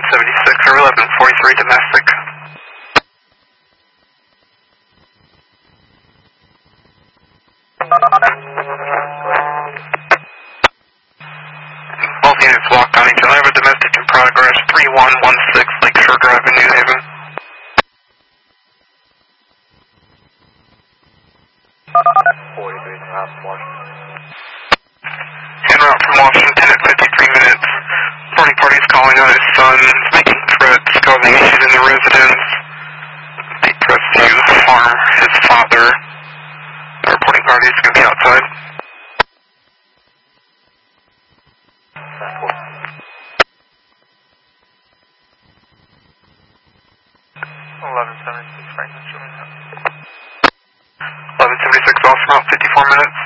1176 or 1143 domestic. Both units locked on each other. Domestic in progress, 3116 Lakeshore Drive in New Haven. En route from Washington at 53 minutes. Reporting parties calling on his son, making threats, causing issues in the residence. They threats to harm his father. The reporting party is going to be outside. 1176 Franklin, 1176 off route, 54 minutes.